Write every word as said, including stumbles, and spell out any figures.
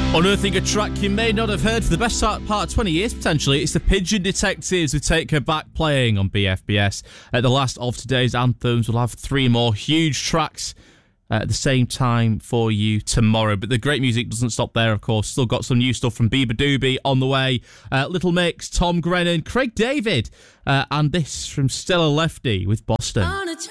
Unearthing a track you may not have heard for the best part of twenty years, potentially. It's the Pigeon Detectives with Take Her Back playing on B F B S. At the last of today's anthems, we'll have three more huge tracks at the same time for you tomorrow. But the great music doesn't stop there, of course. Still got some new stuff from Bieber Doobie on the way. Uh, Little Mix, Tom Grennan, Craig David, uh, and this from Stella Lefty with Boston.